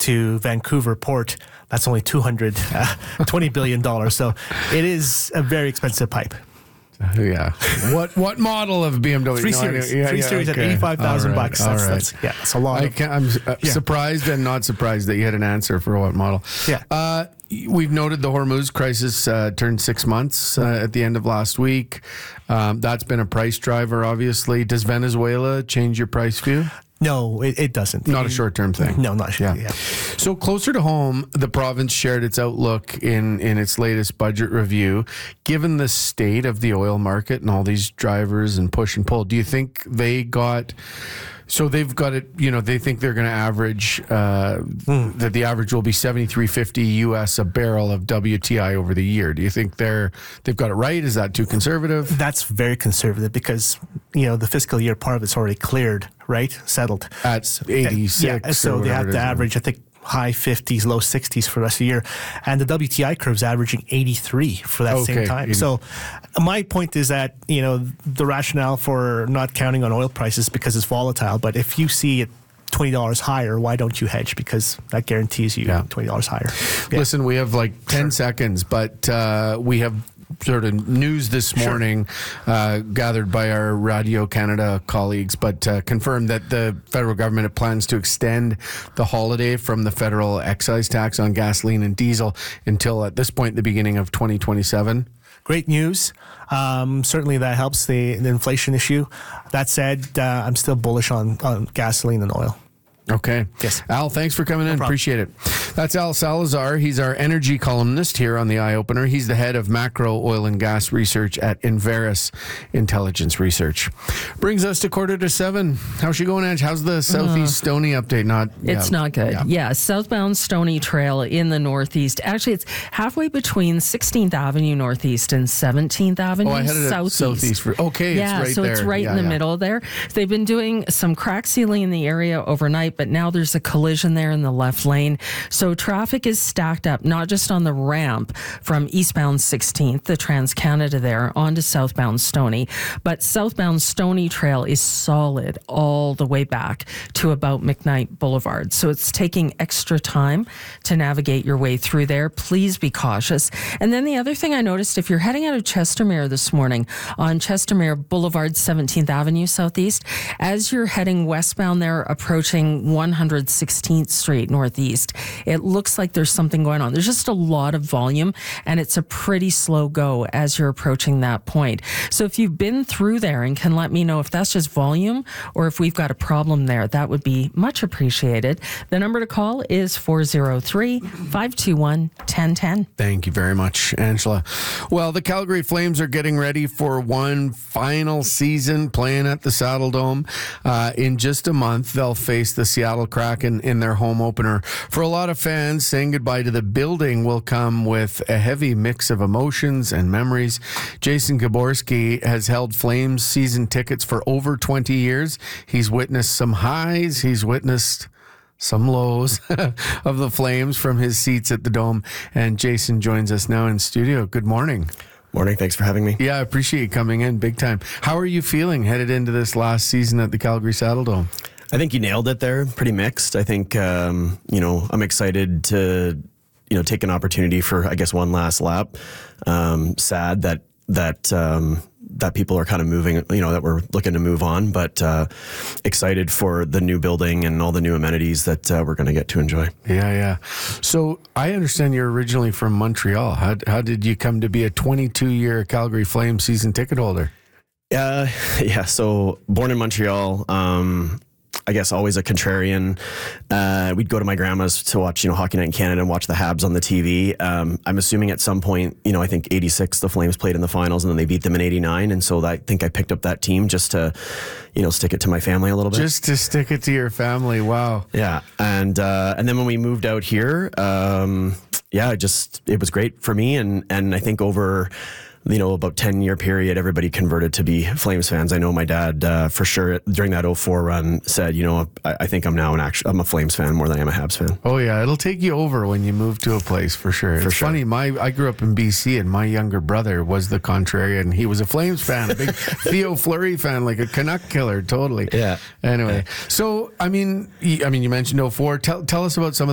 to Vancouver Port, that's only $220 billion. So it is a very expensive pipe. Yeah. What model of BMW? 3 Series. 3 Series at $85,000. That's a lot. I'm surprised and not surprised that you had an answer for what model. Yeah. We've noted the Hormuz crisis turned 6 months at the end of last week. That's been a price driver, obviously. Does Venezuela change your price view? No, it doesn't. Not a short-term thing. No, not short. Yeah. So closer to home, the province shared its outlook in its latest budget review. Given the state of the oil market and all these drivers and push and pull, do you think they've got it, they think they're going to average, that the average will be $73.50 US a barrel of WTI over the year. Do you think they've got it right? Is that too conservative? That's very conservative because, the fiscal year part of it's already cleared, right? Settled. At 86. Yeah, so they have to average, I think, high 50s, low 60s for the rest of the year. And the WTI curve's averaging 83 for that same time. So my point is that, the rationale for not counting on oil prices because it's volatile. But if you see it $20 higher, why don't you hedge? Because that guarantees you $20 higher. Yeah. Listen, we have like 10 seconds, but we have sort of news this morning gathered by our Radio Canada colleagues, but confirmed that the federal government plans to extend the holiday from the federal excise tax on gasoline and diesel until, at this point, the beginning of 2027. Great news. Certainly that helps the inflation issue. That said, I'm still bullish on gasoline and oil. Okay. Yes. Al, thanks for coming in. Appreciate it. That's Al Salazar. He's our energy columnist here on the Eye Opener. He's the head of macro oil and gas research at Enverus Intelligence Research. Brings us to 6:45. How's she going, Ange? How's the Southeast Stony update? It's not good. Yeah. Southbound Stony Trail in the Northeast. Actually, it's halfway between 16th Avenue Northeast and 17th Avenue I headed Southeast. Okay, yeah, it's right there. It's right in the middle there. They've been doing some crack sealing in the area overnight, but now there's a collision there in the left lane. So traffic is stacked up, not just on the ramp from eastbound 16th, the Trans-Canada there, onto southbound Stony, but southbound Stony Trail is solid all the way back to about McKnight Boulevard. So it's taking extra time to navigate your way through there. Please be cautious. And then the other thing I noticed, if you're heading out of Chestermere this morning on Chestermere Boulevard, 17th Avenue Southeast, as you're heading westbound there, approaching 116th Street Northeast, it looks like there's something going on. There's just a lot of volume, and it's a pretty slow go as you're approaching that point. So if you've been through there and can let me know if that's just volume or if we've got a problem there, that would be much appreciated. The number to call is 403-521-1010. Thank you very much, Angela. Well, the Calgary Flames are getting ready for one final season playing at the Saddle Dome. In just a month, they'll face the Seattle Kraken in their home opener. For a lot of fans, saying goodbye to the building will come with a heavy mix of emotions and memories. Jason Gaborski has held Flames season tickets for over 20 years. He's witnessed some highs. He's witnessed some lows of the Flames from his seats at the Dome. And Jason joins us now in studio. Good morning. Morning. Thanks for having me. Yeah, I appreciate you coming in big time. How are you feeling headed into this last season at the Calgary Saddle Dome? I think you nailed it there. Pretty mixed. I think, I'm excited to, take an opportunity for, I guess, one last lap. Sad that people are kind of moving, that we're looking to move on, but excited for the new building and all the new amenities that we're going to get to enjoy. Yeah. So I understand you're originally from Montreal. How did you come to be a 22-year Calgary Flames season ticket holder? So born in Montreal, I guess always a contrarian. We'd go to my grandma's to watch, Hockey Night in Canada and watch the Habs on the TV. I'm assuming at some point, I think 86, the Flames played in the finals and then they beat them in 89. And so I think I picked up that team just to, stick it to my family a little bit. Just to stick it to your family. Wow. Yeah. And then when we moved out here, it was great for me. And I think over about 10-year period, everybody converted to be Flames fans. I know my dad, for sure, during that 04 run said, I think I'm a Flames fan more than I am a Habs fan. Oh, yeah. It'll take you over when you move to a place, for sure. It's funny. I grew up in BC, and my younger brother was the contrarian. He was a Flames fan, a big Theo Fleury fan, like a Canuck killer, totally. Yeah. Anyway, so, you mentioned 04. Tell us about some of